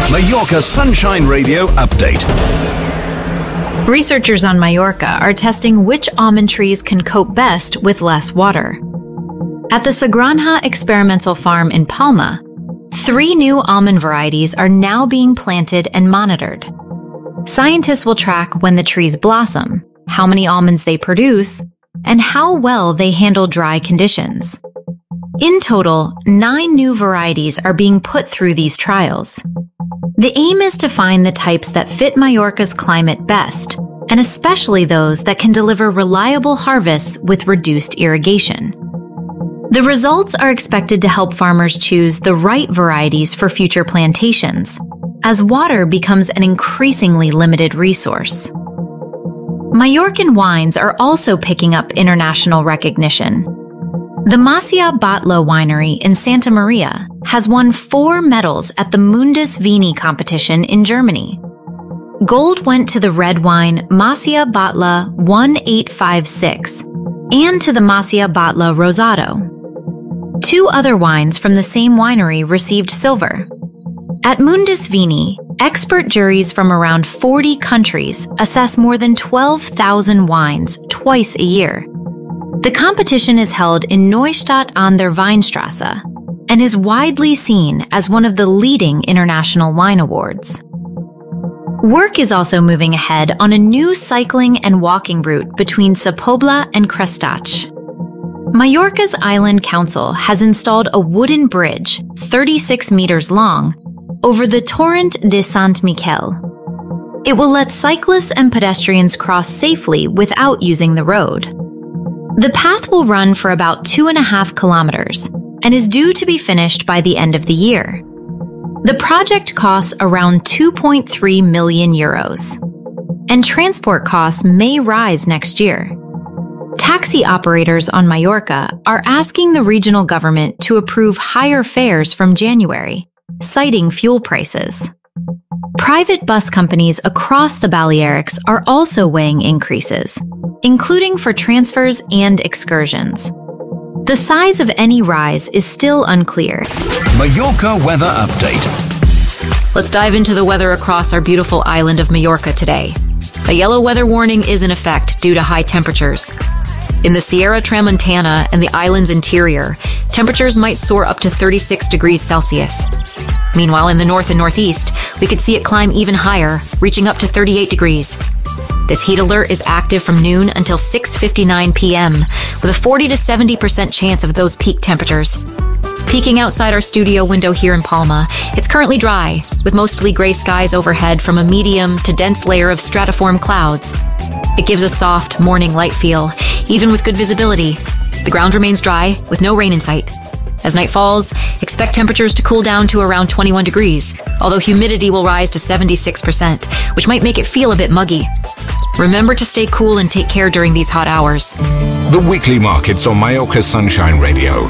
Mallorca Sunshine Radio update. Researchers on Mallorca are testing which almond trees can cope best with less water. At the Sagranja Experimental Farm in Palma, 3 new almond varieties are now being planted and monitored. Scientists will track when the trees blossom, how many almonds they produce, and how well they handle dry conditions. In total, 9 new varieties are being put through these trials. The aim is to find the types that fit Mallorca's climate best, and especially those that can deliver reliable harvests with reduced irrigation. The results are expected to help farmers choose the right varieties for future plantations, as water becomes an increasingly limited resource. Mallorcan wines are also picking up international recognition. The Masia Batlló winery in Santa Maria has won 4 medals at the Mundus Vini competition in Germany. Gold went to the red wine Masia Batlló 1856 and to the Masia Batlló Rosado. 2 other wines from the same winery received silver. At Mundus Vini, expert juries from around 40 countries assess more than 12,000 wines twice a year. The competition is held in Neustadt an der Weinstraße and is widely seen as one of the leading international wine awards. Work is also moving ahead on a new cycling and walking route between Sa Pobla and Crestach. Mallorca's Island Council has installed a wooden bridge, 36 meters long, over the Torrent de Sant Miquel. It will let cyclists and pedestrians cross safely without using the road. The path will run for about 2.5 kilometers and is due to be finished by the end of the year. The project costs around 2.3 million euros, and transport costs may rise next year. Taxi operators on Mallorca are asking the regional government to approve higher fares from January, citing fuel prices. Private bus companies across the Balearics are also weighing increases, including for transfers and excursions. The size of any rise is still unclear. Mallorca weather update. Let's dive into the weather across our beautiful island of Mallorca today. A yellow weather warning is in effect due to high temperatures. In the Sierra Tramontana and the island's interior, temperatures might soar up to 36 degrees Celsius. Meanwhile, in the north and northeast, we could see it climb even higher, reaching up to 38 degrees. This heat alert is active from noon until 6:59 p.m., with a 40 to 70% chance of those peak temperatures. Peeking outside our studio window here in Palma, it's currently dry, with mostly gray skies overhead from a medium to dense layer of stratiform clouds. It gives a soft, morning light feel, even with good visibility. The ground remains dry, with no rain in sight. As night falls, expect temperatures to cool down to around 21 degrees, although humidity will rise to 76%, which might make it feel a bit muggy. Remember to stay cool and take care during these hot hours. The weekly markets on Mallorca Sunshine Radio.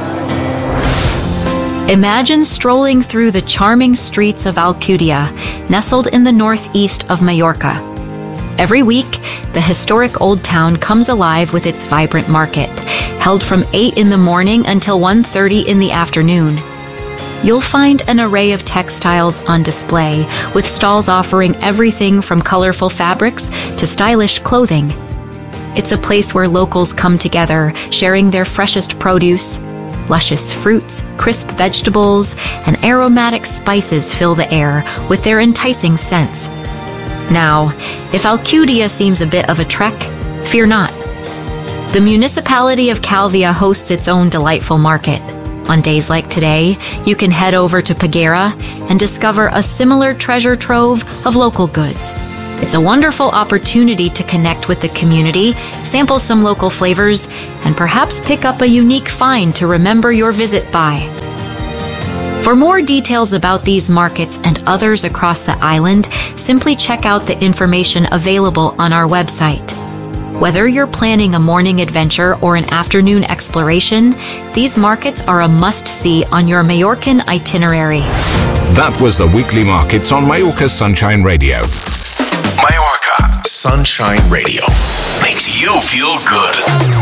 Imagine strolling through the charming streets of Alcudia, nestled in the northeast of Mallorca. Every week, the historic old town comes alive with its vibrant market, held from 8 in the morning until 1:30 in the afternoon. You'll find an array of textiles on display, with stalls offering everything from colorful fabrics to stylish clothing. It's a place where locals come together, sharing their freshest produce. Luscious fruits, crisp vegetables, and aromatic spices fill the air with their enticing scents. Now, if Alcudia seems a bit of a trek, fear not. The municipality of Calvia hosts its own delightful market. On days like today, you can head over to Peguera and discover a similar treasure trove of local goods. It's a wonderful opportunity to connect with the community, sample some local flavors, and perhaps pick up a unique find to remember your visit by. For more details about these markets and others across the island, simply check out the information available on our website. Whether you're planning a morning adventure or an afternoon exploration, these markets are a must-see on your Mallorcan itinerary. That was the weekly markets on Mallorca Sunshine Radio. Mallorca Sunshine Radio makes you feel good.